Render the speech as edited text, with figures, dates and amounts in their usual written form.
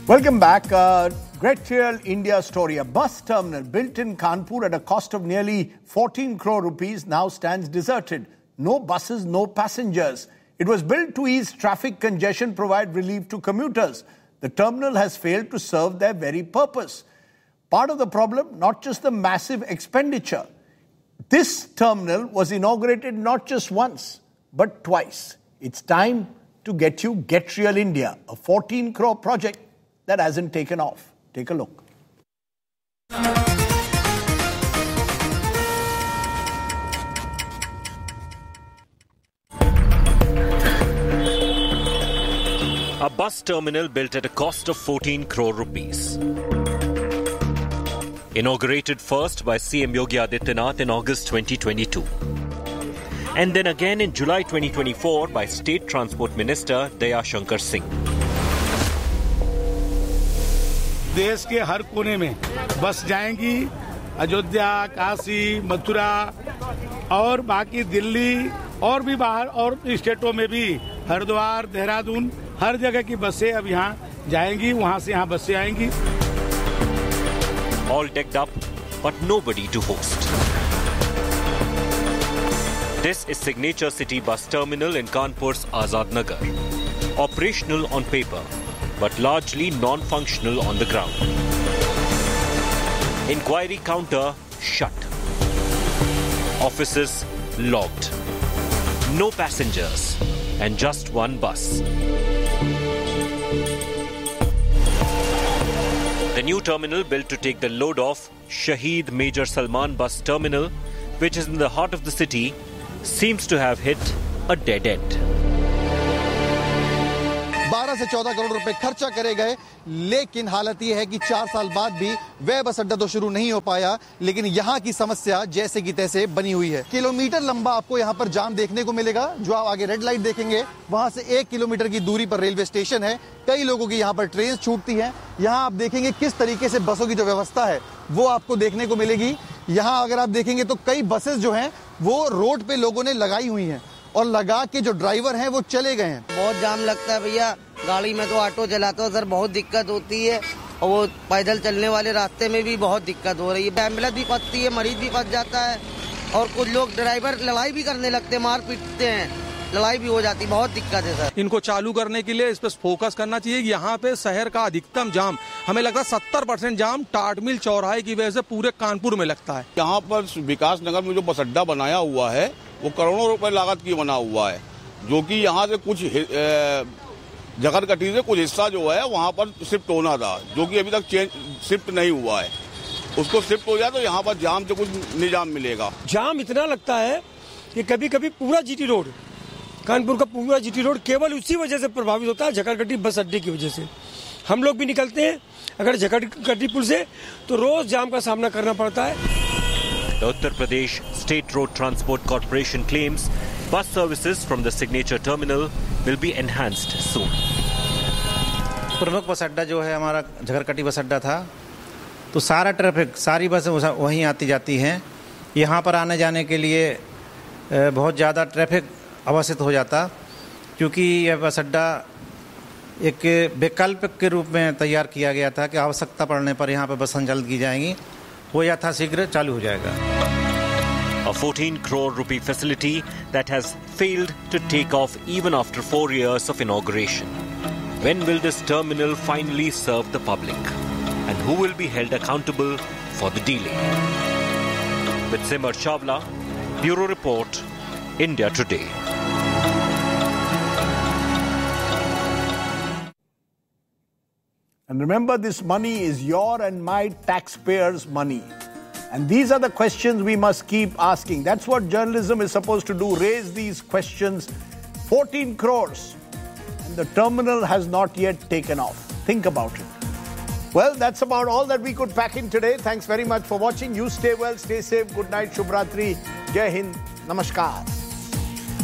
Welcome back. Great Real India story. A bus terminal built in Kanpur at a cost of nearly 14 crore rupees now stands deserted. No buses, no passengers. It was built to ease traffic congestion, provide relief to commuters. The terminal has failed to serve their very purpose. Part of the problem, not just the massive expenditure. This terminal was inaugurated not just once, but twice. It's time to get Real India, a 14 crore project that hasn't taken off. Take a look. A bus terminal built at a cost of 14 crore rupees. Inaugurated first by CM Yogi Adityanath in August 2022. And then again in July 2024 by State Transport Minister Daya Shankar Singh. देश के हर कोने में बस जाएंगी, अयोध्या, काशी, मथुरा और बाकी दिल्ली और भी बाहर और स्टेटों में भी हरिद्वार, देहरादून हर जगह की बसें अब यहाँ जाएंगी, वहाँ से यहाँ बसें आएंगी. All decked up, but nobody to host. This is Signature City Bus Terminal in Kanpur's Azad Nagar. Operational on paper, but largely non-functional on the ground. Inquiry counter shut. Offices locked. No passengers and just one bus. The new terminal built to take the load off Shaheed Major Salman Bus Terminal, which is in the heart of the city, seems to have hit a dead end. 12 से 14 करोड़ रुपए खर्चा करे गए, लेकिन हालत यह है कि 4 साल बाद भी वह बस अड्डा तो शुरू नहीं हो पाया, लेकिन यहाँ की समस्या जैसे की तैसे बनी हुई है. किलोमीटर लंबा आपको यहाँ पर जाम देखने को मिलेगा. जो आप आगे रेड लाइट देखेंगे, वहां से 1 किलोमीटर की दूरी पर रेलवे स्टेशन है. कई लोगों की यहाँ पर ट्रेन छूटती है. यहाँ आप देखेंगे किस तरीके से बसों की जो व्यवस्था है वो आपको देखने को मिलेगी. यहाँ अगर आप देखेंगे तो कई बसेस जो हैं वो रोड पे लोगों ने लगाई हुई हैं और लगा के जो ड्राइवर हैं वो चले गए हैं. बहुत जाम लगता है भैया. गाड़ी में तो ऑटो चलाता हूँ सर, बहुत दिक्कत होती है. और वो पैदल चलने वाले रास्ते में भी बहुत दिक्कत हो रही है. एम्बुलेंस भी फंसती है, मरीज भी फंस जाता है. और कुछ लोग ड्राइवर लड़ाई भी करने लगते हैं, मार पीटते हैं, लड़ाई भी हो जाती है. बहुत दिक्कत है सर. इनको चालू करने के लिए इस पर फोकस करना चाहिए. यहाँ पे शहर का अधिकतम जाम, हमें लगता है 70% जाम टाट मिल चौराहे की वजह से पूरे कानपुर में लगता है. यहाँ पर विकास नगर में जो बस अड्डा बनाया हुआ है वो करोड़ों रुपए लागत की बना हुआ है, जो कि यहाँ से कुछ जगरकटी से कुछ हिस्सा जो है वहाँ पर शिफ्ट होना था, जो कि अभी तक शिफ्ट नहीं हुआ है. उसको शिफ्ट हो जाए तो यहाँ पर जाम से कुछ निजाम मिलेगा. जाम इतना लगता है कि कभी कभी पूरा जीटी रोड, कानपुर का पूरा जीटी रोड केवल उसी वजह से प्रभावित होता है, झकरकटी बस अड्डे की वजह से. हम लोग भी निकलते हैं अगर झकरकटी पुल से तो रोज जाम का सामना करना पड़ता है. The Uttar Pradesh State Road Transport Corporation claims bus services from the Signature Terminal will be enhanced soon. प्रमुख बस अड्डा जो है हमारा झकरकटी बस अड्डा था, तो सारा ट्रैफिक, सारी बसें वहीं आती जाती हैं. यहाँ पर आने जाने के लिए बहुत ज़्यादा ट्रैफिक अवस्थित हो जाता, क्योंकि यह बस अड्डा एक विकल्प के रूप में तैयार किया गया था कि आवश्यकता पड़ने पर यहाँ पर बस संचालित की जाएंगी. वो यथाशीघ्र चालू हो जाएगा. A 14 crore rupee facility that has failed to take off even after 4 years of inauguration. When will this terminal finally serve the public? And who will be held accountable for the delay? With Simar Chawla, Bureau Report, India Today. And remember, this money is your and my taxpayers' money. And these are the questions we must keep asking. That's what journalism is supposed to do, raise these questions. 14 crores. And the terminal has not yet taken off. Think about it. Well, that's about all that we could pack in today. Thanks very much for watching. You stay well, stay safe. Good night, Shubh Ratri. Jai Hind. Namaskar.